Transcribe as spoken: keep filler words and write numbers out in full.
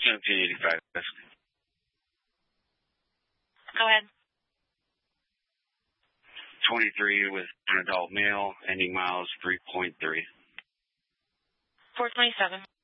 seventeen eighty-five. Go ahead. twenty-three with an adult male, ending miles three point three. four twenty-seven.